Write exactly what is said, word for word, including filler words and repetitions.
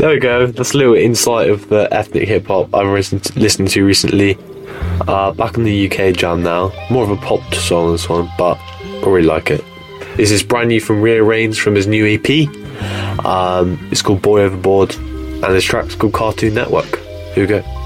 There we go. That's a little insight of the ethnic hip hop I've listened to, listened to recently. Uh, back in the U K jam now. More of a pop song, this one, but I really like it. This is brand new from Rearrange from his new E P. Um, it's called Boy Overboard, and this track's called Cartoon Network. Here we go.